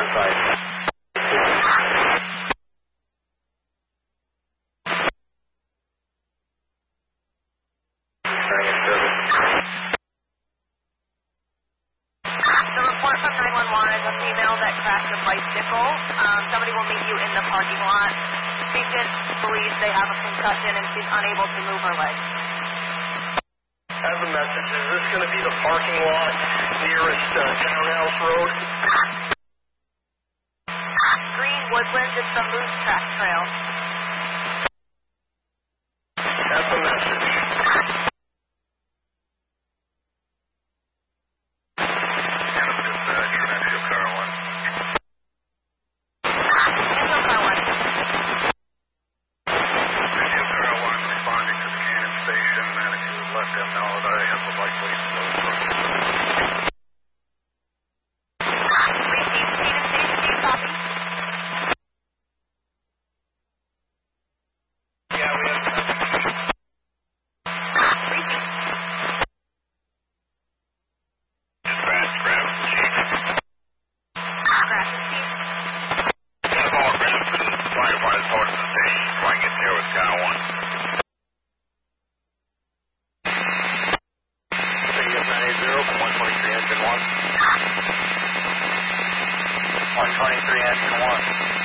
The report from 911 is a female that crashed a bicycle. Somebody will meet you in the parking lot. Patient believes they have a concussion and she's unable to move her legs. Have a message. Is this going to be the parking lot nearest Townhouse Road? Green Woodlands, it's the Moose Track Trail. Have a message. Engine 1. 123 Engine 1.